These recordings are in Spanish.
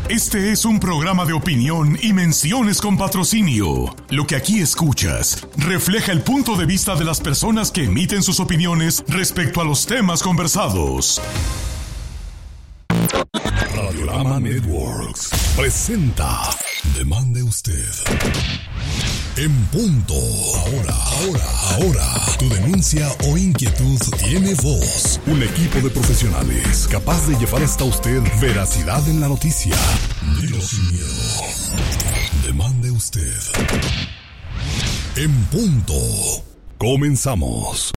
Este es un programa de opinión y menciones con patrocinio. Lo que aquí escuchas refleja el punto de vista de las personas que emiten sus opiniones respecto a los temas conversados. Radiorama Networks presenta Demande Usted. En punto. Ahora. Tu denuncia o inquietud tiene voz. Un equipo de profesionales capaz de llevar hasta usted veracidad en la noticia. Dilo sin miedo. Demande Usted. En punto. Comenzamos.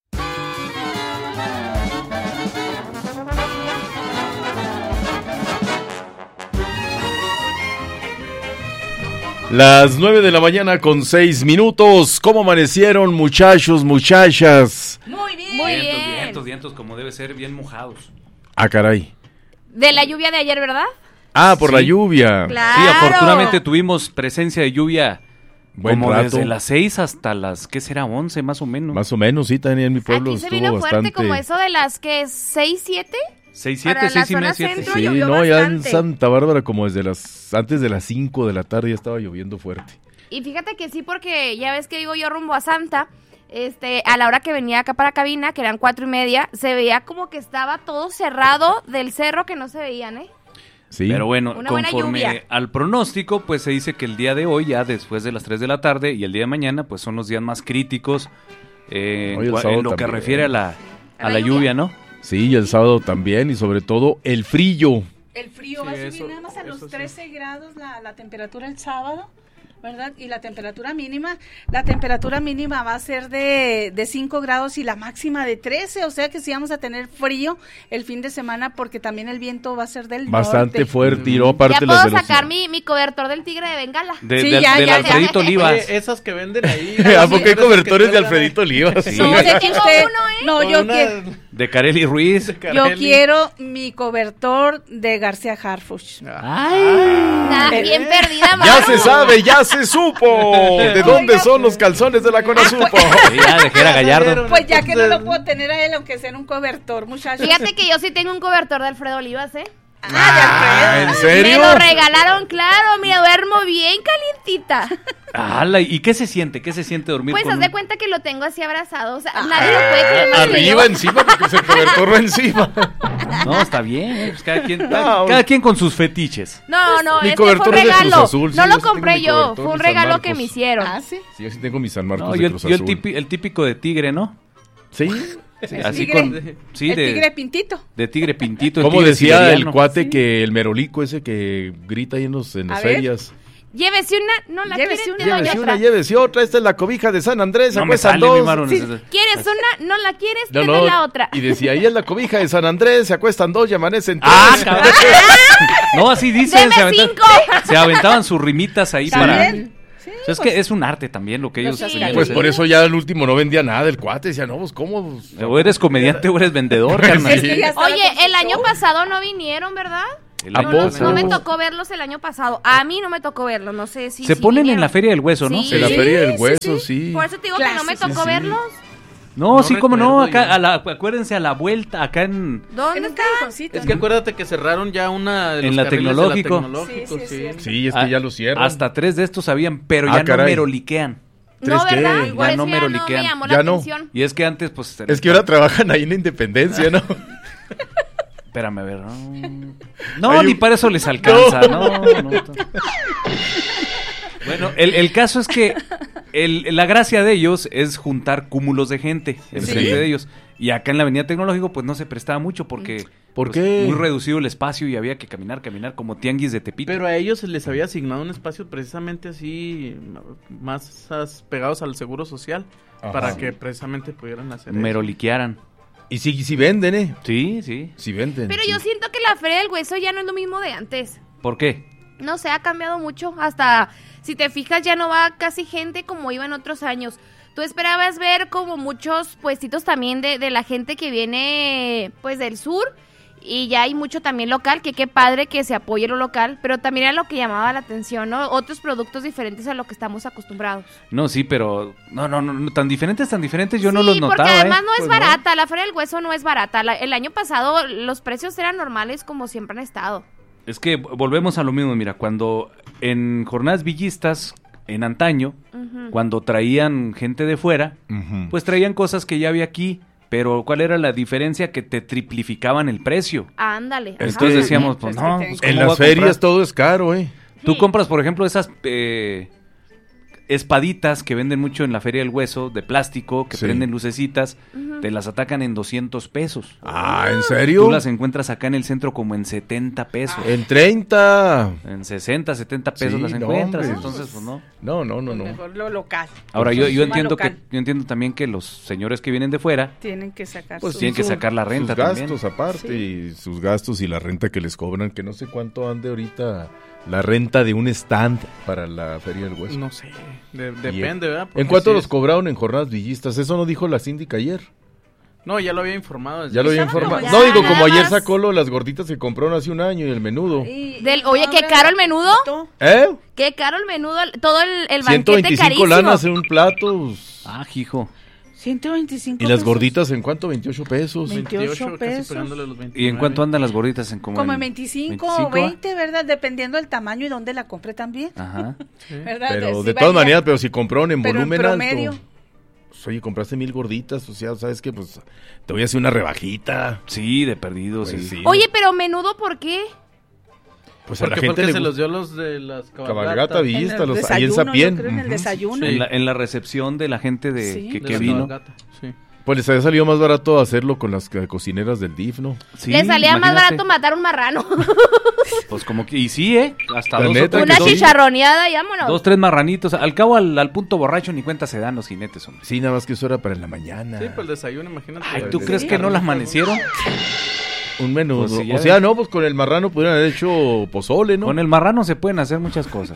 Las 9 de la mañana con 6 minutos. ¿Cómo amanecieron, muchachos, muchachas? Muy bien. Muy bien. Vientos, como debe ser, bien mojados. Ah, caray. De la lluvia de ayer, ¿verdad? Ah, por la lluvia. Claro. Sí, afortunadamente tuvimos presencia de lluvia Buen como rato. desde las 6 hasta las, ¿qué será? 11 más o menos. Más o menos, sí, también en mi pueblo Aquí se estuvo vino fuerte bastante. como eso de las que 6, 7. 6, Para 7, la 6 y media, zona 7. centro. Sí, llovió no, ya en bastante. Santa Bárbara como antes de las 5 de la tarde ya estaba lloviendo fuerte. Y fíjate que sí, porque ya ves que digo yo rumbo a Santa, a la hora que venía acá para cabina, que eran 4:30, se veía como que estaba todo cerrado del cerro que no se veían, ¿eh? Sí. Pero bueno, Una buena conforme lluvia. al pronóstico, pues se dice que el día de hoy, ya después de las 3 de la tarde, y el día de mañana, pues son los días más críticos Hoy el sábado en lo que también. refiere a la la lluvia, ¿no? Sí, y el sábado también, y sobre todo el frío. El frío va a subir nada más a los 13 grados la temperatura el sábado, ¿verdad? Y la temperatura mínima va a ser de 5 grados y la máxima de 13, o sea que sí vamos a tener frío el fin de semana porque también el viento va a ser del Bastante norte. fuerte, y no aparte Ya las puedo sacar velocidades. mi cobertor del tigre de Bengala. Sí, ya, del ya. Alfredito Olivas. Oye, esas que venden ahí. ¿A poco hay cobertores de Alfredito Olivas? Sí. No, de que Tengo usted- uno, ¿eh? no, yo quiero... De Carely Ruiz. Yo quiero mi cobertor de García Harfuch. Nada, bien perdida, Ya Maru. se sabe, ya se supo. ¿De dónde son los calzones de la Conasupo? Sí, ya de Jera Gallardo. Pues ya que no lo puedo tener a él, aunque sea en un cobertor, muchachos. Fíjate que yo sí tengo un cobertor de Alfredo Olivas, ¿eh? Ah, ¿en Me serio? lo regalaron, claro, mira, duermo bien calientita. ¿Y qué se siente? ¿Qué se siente dormir Pues con haz de un- cuenta que lo tengo así abrazado, o sea, nadie lo puede creer más que Arriba, yo. encima, porque se cobertor encima. No, está bien, pues cada quien, No, cada quien con sus fetiches. No, Mi este fue un cobertor es de Cruz regalo. Azul, sí, No yo lo sí tengo compré mi yo, cobertor fue de un San regalo Marcos. que me hicieron. ¿Ah, sí? Sí, yo sí tengo mi San Marcos No, de yo Cruz el Azul. el típico de tigre, ¿no? Sí. Sí, El así tigre. con... Sí, El tigre pintito. de tigre pintito. el Como tigre decía el siberiano. cuate que el merolico ese que grita ahí en las A ver. ferias. Llévese una, no la Llévese quieres, una. te doy Llévese otra. una, llévese otra. Esta es la cobija de San Andrés. No me acuestan sale, dos. mi Maru. Sí, ¿quieres una? No la quieres, te No, doy no, la otra. y decía, ahí es la cobija de San Andrés, se acuestan dos y amanecen tres. Ah, cabrón. No, así dicen. Deme 5. Se aventaban sus rimitas ahí para... También. Sí, O sea, es que es un arte también lo que ellos... Sí. enseñan. Pues por eso ya el último no vendía nada, el cuate decía, no, pues cómo. O eres comediante o eres vendedor, carnal. Es que ya estaba Oye, con su el año show. pasado no vinieron, ¿verdad? El ¿A año poco? pasado. No me tocó verlos el año pasado. A mí no me tocó verlos, no sé si Se si ponen en vinieron. la Feria del Hueso, ¿no? Sí. En la Sí, feria del sí, hueso, sí. Por eso te digo que no me Clásico, tocó sí. verlos. No, No sí, como no, recuerdo acá, yo. acuérdense a la vuelta, acá en... ¿Dónde En un está? callejoncito, Es que ¿no? acuérdate que cerraron ya una de En los la carriles Tecnológico. de la Tecnológico, Sí, sí, es cierto. Sí, es que ya lo cierran. Hasta 3 de estos habían, pero Ah, ya no caray. meroliquean. No, ¿Tres qué? ¿verdad? Ya Por eso no ya no me meroliquean. llamó Ya la no. atención. Y es que antes, pues... Es que ahora trabajan ahí en la Independencia, ¿no? Espérame, a ver. No, Hay ni un- para eso les alcanza. No. Bueno, el caso es que la gracia de ellos es juntar cúmulos de gente enfrente Sí. de ellos. Y acá en la Avenida Tecnológico pues no se prestaba mucho porque ¿Por pues, qué? muy reducido el espacio y había que caminar como tianguis de Tepito. Pero a ellos se les había asignado un espacio precisamente así, más pegados al Seguro Social, Ajá. para que precisamente pudieran hacer eso. Meroliquearan. Y sí venden, ¿eh? Sí, sí. Sí venden. Pero sí. yo siento que la Feria del Hueso ya no es lo mismo de antes. ¿Por qué? No sé, ha cambiado mucho. Hasta, si te fijas, ya no va casi gente como iba en otros años. Tú esperabas ver como muchos puestitos también de la gente que viene pues del sur. Y ya hay mucho también local, que qué padre que se apoye lo local, pero también era lo que llamaba la atención, ¿no? Otros productos diferentes a lo que estamos acostumbrados. No, sí, pero no, tan diferentes, yo no Sí, los notaba. porque además no es Pues barata, la Feria del Hueso no es barata. El año pasado los precios eran normales como siempre han estado. Es que volvemos a lo mismo, mira, cuando en jornadas villistas, en antaño, cuando traían gente de fuera, pues traían cosas que ya había aquí, pero ¿cuál era la diferencia? Que te triplificaban el precio. Ándale. Entonces decíamos, pues no, pues, En ¿cómo voy las a ferias comprar? todo es caro, Tú compras, por ejemplo, esas espaditas que venden mucho en la Feria del Hueso, de plástico, que Sí. prenden lucecitas, te las atacan en 200 pesos. Ah, ¿en serio? Tú las encuentras acá en el centro como en 70 pesos. En 30. En 60, 70 pesos Sí, las no, encuentras, hombre. entonces pues no. No. Mejor lo local. Ahora yo Consumo entiendo local. yo entiendo también que los señores que vienen de fuera Tienen que sacar Pues su- tienen que sacar la renta sus también. gastos aparte y sus gastos y la renta que les cobran, que no sé cuánto ande ahorita la renta de un stand para la Feria del Hueso. No sé, depende, ¿verdad? ¿En Porque cuánto sí los es- cobraron en jornadas villistas? Eso no dijo la síndica ayer. No, ya lo había informado. desde Ya lo había hace- informado. ya, No, digo, como nada ayer más. sacó las gorditas que compraron hace un año y el menudo. Oye, qué caro el menudo. ¿Eh? Qué caro el menudo. Todo el banquete 125 carísimo. lanas en un plato. Pues, Ah, hijo. 125 ¿y las pesos. gorditas en cuánto? 28 pesos. 28 casi pesos. pegándole los 29. ¿Y en cuánto andan las gorditas? Como en 25 o 20, ¿verdad? Dependiendo del tamaño y dónde la compre también. Ajá. ¿Verdad? Pero Sí de todas varía. maneras, pero si compraron en Pero en volumen promedio. alto. Pues, oye, compraste 1000 gorditas, o sea, ¿sabes qué? Pues te voy a hacer una rebajita. Sí, de perdido, Pues, sí. sí. Oye, pero menudo, ¿por qué? Pues a la Porque gente se le los gusta. dio los de las Cabalgata En villista, el los ahí en desayuno, Sapien. yo creo, en el Ujú. desayuno. Sí. En la recepción de la gente de Sí. que de la vino. cabalgata, sí. Pues les había salido más barato hacerlo con las cocineras del DIF, ¿no? Sí, Le salía más imagínate. barato matar un marrano. Pues como que, y sí, hasta La dos, neta o tres, Una que sí. chicharroneada y vámonos. 2, 3 marranitos. Al cabo, al punto borracho ni cuenta se dan los jinetes, hombre. Sí, nada más que eso era para en la mañana. Sí, pues el desayuno, imagínate. Ay, ¿tú Sí. crees que no las amanecieron? Un menudo. Pues sí, ya o sea, ves. no, pues con el marrano pudieran haber hecho pozole, ¿no? Con el marrano se pueden hacer muchas cosas.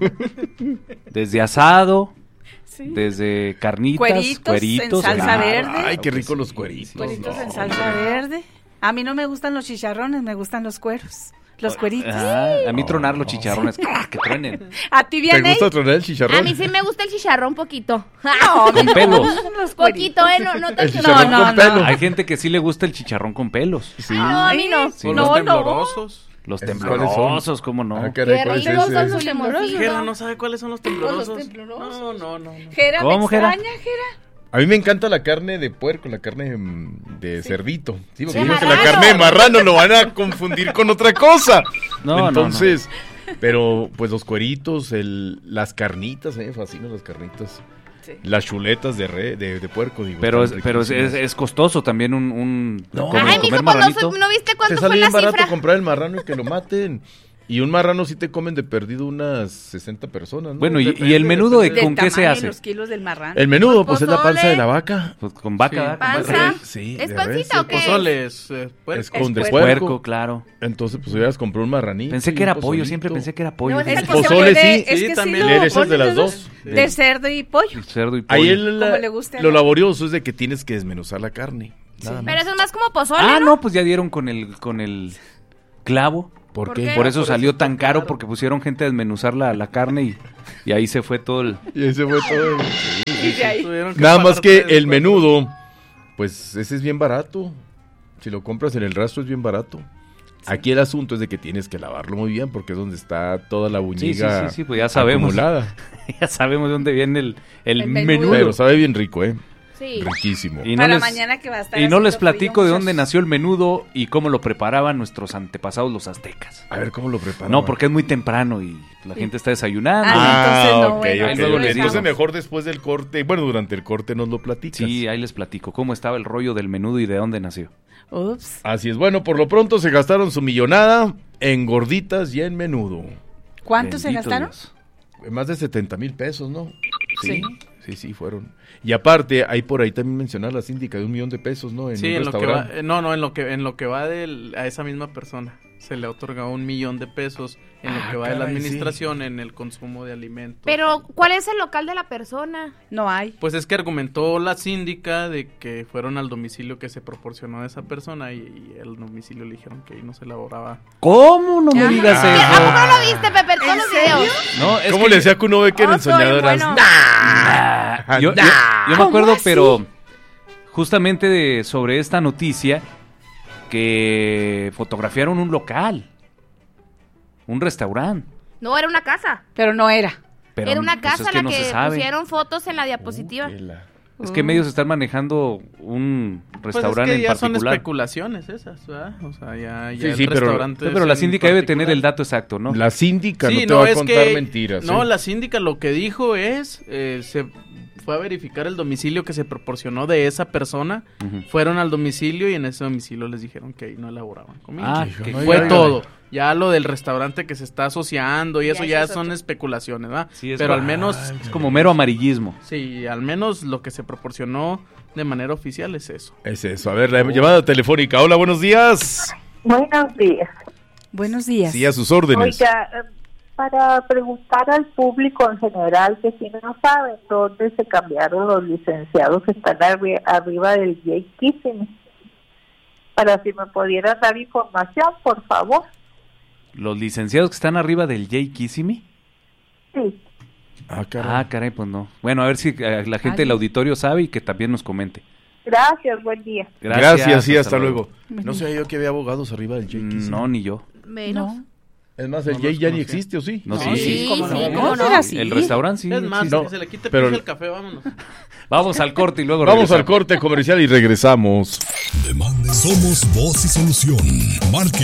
Desde asado, Sí. desde carnitas, Cueritos en salsa claro. verde. Ay, qué que rico sí, los cueritos. Cueritos no. en salsa verde. A mí no me gustan los chicharrones, me gustan los cueros. Los cueritos. Ah, a mí tronar los chicharrones, que truenen. ¿A ti ¿Te viene? gusta tronar el chicharrón? A mí sí me gusta el chicharrón poquito. No, Con pelos. los Poquito, cueritos. no El tanto. chicharrón no, con no. pelo. Hay gente que sí le gusta el chicharrón con pelos. Sí. No, a mí no. Sí. O No, los no. temblorosos. Los ¿Esos temblorosos, ¿cómo no? Ah, caray, Qué ¿cuál es ricos ese? son sus limoncillos. Jera no sabe cuáles son los temblorosos. temblorosos. No. Jera, ¿Cómo, me Jera? extraña, Jera. A mí me encanta la carne de puerco, la carne de cerdito. Sí, porque De digo que la marrano. carne de marrano lo van a confundir con otra cosa. No, Entonces, pero pues los cueritos, las carnitas, me fascinan las carnitas. Sí. Las chuletas de puerco, digo. Pero están es riquísimas. costoso también No. comer Ay, mijo, pues marranito. ¿no viste Te cuánto sale fue la bien barato cifra? comprar el marrano y que lo maten. Y un marrano sí te comen de perdido unas 60 personas, ¿no? Bueno, Depende, y el menudo depende. ¿con qué se tamaño y hace? los kilos del marrano. El menudo, pues es la Pozole. panza de la vaca. Pues con vaca, Sí. ¿verdad? Con ¿Panza? vaca. Sí, ¿Es de pancita res. o qué? Pozole es Es puerco. con de Es puerco. Puerco, claro. Entonces, pues hubieras comprado un marranito. Pensé y que un era pollo, pozolito. siempre pensé que era pollo. No, es Es que que pozole, se puede- sí. es Sí, que también. sí Le lo eres de ponen las de dos. De cerdo y pollo. Cerdo y pollo. Ahí Como le guste a lo la- laborioso es de que tienes que desmenuzar la carne. Nada Pero más. eso es más como pozole, Ah, ¿no? no, pues ya dieron con el clavo. ¿Por ¿Por qué? qué? Por eso salió tan caro, porque pusieron gente a desmenuzar la carne y ahí se fue todo el... Y ese fue todo. Y de ahí. Tuvieron que Nada más pagar que 3, el 4. menudo, pues ese es bien barato. Si lo compras en el rastro es bien barato. Aquí el asunto es de que tienes que lavarlo muy bien porque es donde está toda la buñiga Sí, pues ya sabemos. acumulada. Ya sabemos de dónde viene el El menudo. menudo. Pero sabe bien rico, Sí. Riquísimo. Y no Para les, mañana que va a estar y no haciendo les platico frío, de dónde muchachos. nació el menudo y cómo lo preparaban nuestros antepasados los aztecas. A ver cómo lo preparan. No, porque es muy temprano y la gente está desayunando. Ah, entonces no, ok, bueno, ok, ahí luego ok. les digo. Entonces mejor después del corte, bueno, durante el corte nos lo platicas. Sí, ahí les platico cómo estaba el rollo del menudo y de dónde nació. Ups. Así es, bueno, por lo pronto se gastaron su millonada en gorditas y en menudo. ¿Cuánto se Bendito gastaron? Dios. Más de 70,000 pesos, ¿no? Sí. Sí, fueron. Y aparte, hay por ahí también mencionar la síndica de 1,000,000 de pesos, ¿no? En Sí, un en lo que va, restaurante. en lo que va a esa misma persona se le otorga 1,000,000 de pesos en lo Ah, que va de la caray, sí. administración en el consumo de alimentos. Pero, ¿cuál es el local de la persona? No hay. Pues es que argumentó la síndica de que fueron al domicilio que se proporcionó a esa persona y el domicilio le dijeron que ahí no se elaboraba. ¿Cómo? No me digas ¿Qué? ¿A eso. poco no lo viste, Pepe? Todos ¿En los serio? videos. No, es ¿Cómo que le decía que uno ve que en Oh, soy ensoñadoras? bueno. Yo me acuerdo, pero justamente sobre esta noticia que fotografiaron un local. un restaurante. No, era una casa. Pero no era. Pero, era una pues, casa es que en la no se que sabe. pusieron fotos en la diapositiva. Es que medios están manejando un restaurante pues es que ya en particular. son especulaciones esas, ¿verdad? O sea, ya Sí, el sí, pero- restaurante Pero la es en síndica debe tener particular. el dato exacto, ¿no? La síndica Sí, no te va a es contar que- mentiras. No, ¿eh? la síndica lo que dijo es, se fue a verificar el domicilio que se proporcionó de esa persona, Ujú. fueron al domicilio y en ese domicilio les dijeron que ahí no elaboraban comida. Ah, que Fue todo. Ya lo del restaurante que se está asociando y Ya eso eso ya es son otro. especulaciones, ¿verdad? Sí, es Pero al como- menos, es como mero amarillismo. sí, al menos lo que se proporcionó de manera oficial es eso. Es eso. A ver, la llamada telefónica. Hola, buenos días. Buenos días. Buenos días. Sí, a sus órdenes. Oiga, para preguntar al público en general que si no saben dónde se cambiaron los licenciados que están arriba del Jake Kissimmee, para si me pudieran dar información, por favor. ¿Los licenciados que están arriba del Jay Kissimmee? Sí. Ah, caray, pues no. Bueno, a ver si la gente del auditorio sabe y que también nos comente. Gracias, buen día. Gracias, sí, hasta luego. No sé yo que había abogados arriba del Jake. No, ni yo. Menos. No. Es más, el No Jake los ya ni conocía. existe, ¿o sí? No, Sí, sí, ¿cómo no? cómo no. Era así. El restaurante sí. Es más, existe. que se le quite pero- el café, vámonos. Vamos al corte y luego Vamos al regresamos. corte comercial y regresamos. Somos voz y solución. Marque